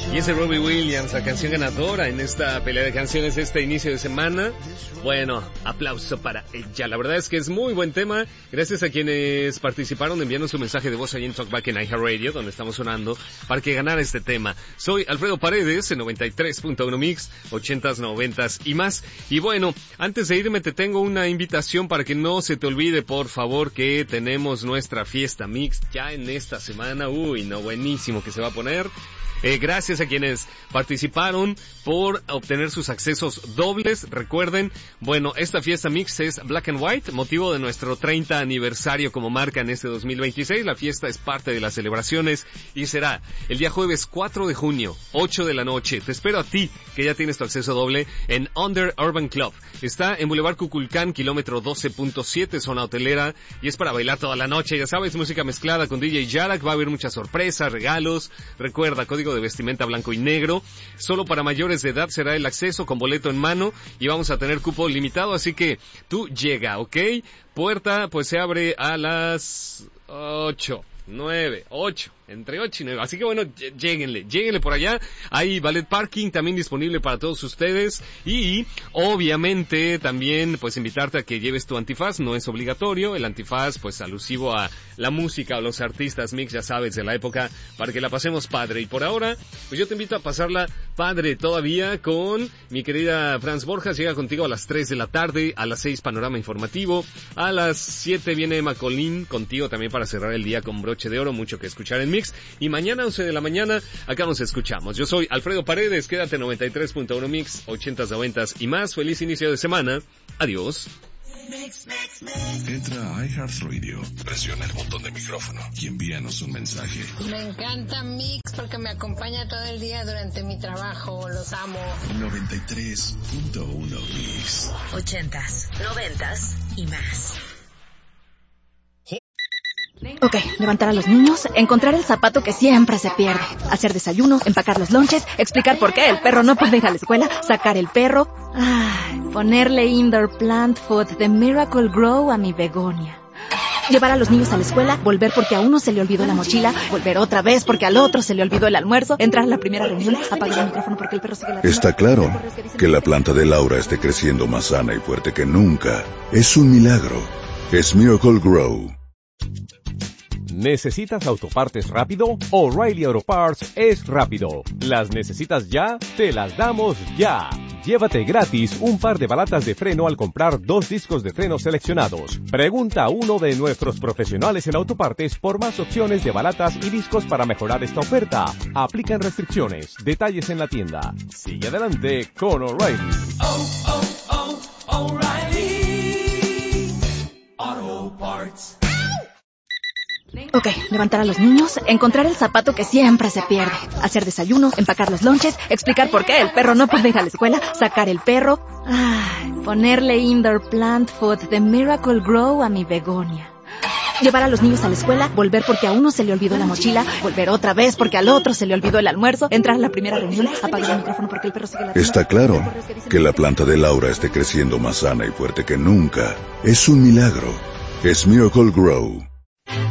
Y ese Robbie Williams, la canción ganadora en esta pelea de canciones este inicio de semana. Bueno, aplauso para ella. La verdad es que es muy buen tema. Gracias a quienes participaron enviando su mensaje de voz ahí en Talkback en iHeartRadio, donde estamos sonando, para que ganara este tema. Soy Alfredo Paredes, en 93.1 Mix, 80s, 90s y más. Y bueno, antes de irme te tengo una invitación para que no se te olvide, por favor, que tenemos nuestra fiesta Mix ya en esta semana. Uy, no, buenísimo que se va a poner. Gracias a quienes participaron por obtener sus accesos dobles. Recuerden, bueno, esta fiesta mix es Black and White, motivo de nuestro 30 aniversario como marca en este 2026. La fiesta es parte de las celebraciones y será el día jueves 4 de junio, 8 de la noche. Te espero a ti, que ya tienes tu acceso doble, en Under Urban Club. Está en Boulevard Cuculcán, kilómetro 12.7, zona hotelera, y es para bailar toda la noche. Ya sabes, música mezclada con DJ Yarak, va a haber muchas sorpresas, regalos. Recuerda, código de vestimenta blanco y negro. Solo para mayores de edad será el acceso con boleto en mano y vamos a tener cupo limitado, así que tú llega, ¿ok? Puerta pues se abre a las 8, entre 8 y 9. Así que bueno, lléguenle por allá. Hay valet parking también disponible para todos ustedes. Y obviamente también pues invitarte a que lleves tu antifaz. No es obligatorio. El antifaz pues alusivo a la música o los artistas mix, ya sabes, de la época, para que la pasemos padre. Y por ahora pues yo te invito a pasarla padre todavía con mi querida Franz Borjas. Llega contigo a las 3 de la tarde, a las 6 panorama informativo, a las 7 viene Emma Colín contigo también para cerrar el día con broche de oro. Mucho que escuchar en Mix. Y mañana 11 de la mañana acá nos escuchamos. Yo soy Alfredo Paredes, quédate en 93.1 Mix, 80s, 90s y más. Feliz inicio de semana. Adiós. Entra a iHeartRadio, presiona el botón de micrófono y envíanos un mensaje. Me encanta Mix porque me acompaña todo el día durante mi trabajo. Los amo. 93.1 Mix, 80s, 90s y más. Ok, levantar a los niños, encontrar el zapato que siempre se pierde, hacer desayuno, empacar los lonches, explicar por qué el perro no puede ir a la escuela, sacar el perro, ponerle indoor plant food de Miracle Grow a mi begonia. Llevar a los niños a la escuela, volver porque a uno se le olvidó la mochila, volver otra vez porque al otro se le olvidó el almuerzo, entrar a la primera reunión, apagar el micrófono porque el perro sigue la... Está claro que la planta de Laura esté creciendo más sana y fuerte que nunca. Es un milagro. Es Miracle Grow. ¿Necesitas autopartes rápido? O'Reilly Auto Parts es rápido. ¿Las necesitas ya? Te las damos ya. Llévate gratis un par de balatas de freno al comprar 2 discos de freno seleccionados. Pregunta a uno de nuestros profesionales en autopartes por más opciones de balatas y discos para mejorar esta oferta. Aplican restricciones. Detalles en la tienda. Sigue adelante con O'Reilly. O'Reilly Auto Parts. Ok, levantar a los niños, encontrar el zapato que siempre se pierde, hacer desayuno, empacar los lonches, explicar por qué el perro no puede ir a la escuela, sacar el perro, ponerle indoor plant food de Miracle Grow a mi begonia. Llevar a los niños a la escuela, volver porque a uno se le olvidó la mochila, volver otra vez porque al otro se le olvidó el almuerzo, entrar a la primera reunión, apagar el micrófono porque el perro sigue la... Está claro que la planta de Laura esté creciendo más sana y fuerte que nunca. Es un milagro. Es Miracle Grow.